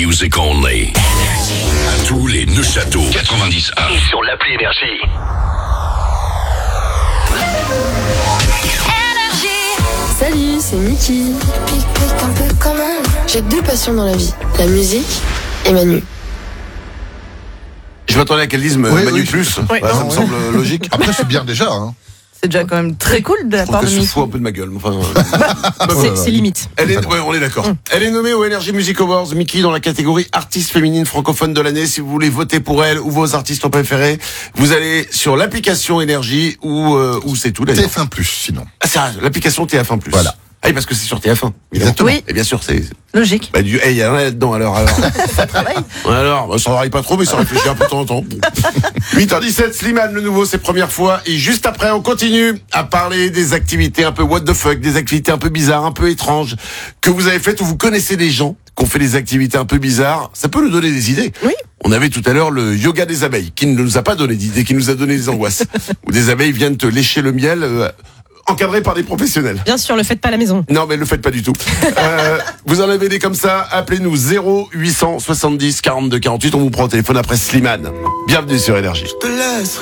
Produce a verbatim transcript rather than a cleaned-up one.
music only. À tous les Neuchâteau quatre-vingt-dix A et sur l'appli Énergie. Salut, c'est Niki. Pique-pique un peu quand même. J'ai deux passions dans la vie, la musique et Manu. Je m'attendais à qu'elle dise Oui, Manu oui. plus. Oui. Ouais, ça Non, me oui. semble logique. Après, c'est bien déjà. Hein. C'est déjà quand même très cool de la Je part trouve de qu'elle se Mickey. fout un peu de ma gueule. Enfin, euh, C'est, c'est limite. Elle est, ouais, on est d'accord. Mm. Elle est nommée aux Energy Music Awards, Mickey, dans la catégorie artiste féminine francophone de l'année. Si vous voulez voter pour elle ou vos artistes préférés, vous allez sur l'application Énergie ou euh, où c'est tout d'ailleurs. T F un plus, sinon. Ah, c'est l'application T F un plus. Voilà. Ah oui, parce que c'est sur T F un. Évidemment. Exactement. Oui. Et bien sûr, c'est Logique. bah du. Eh, il y en a là-dedans alors. alors. Ça travaille. Ouais, alors, bah, ça travaille pas trop, mais ça réfléchit un peu de temps en temps. huit heures dix-sept, Slimane, le nouveau, c'est première fois. Et juste après, on continue à parler des activités un peu what the fuck, des activités un peu bizarres, un peu étranges, que vous avez faites ou vous connaissez des gens qui ont fait des activités un peu bizarres. Ça peut nous donner des idées. Oui. On avait tout à l'heure le yoga des abeilles, qui ne nous a pas donné d'idées, qui nous a donné des angoisses. Où des abeilles viennent te lécher le miel, euh, encadré par des professionnels. Bien sûr, le faites pas à la maison. Non, mais le faites pas du tout. Euh, vous en avez des comme ça, appelez-nous zéro huit cent soixante-dix quarante-deux quarante-huit, on vous prend au téléphone après Slimane. Bienvenue sur Énergie. Je te laisse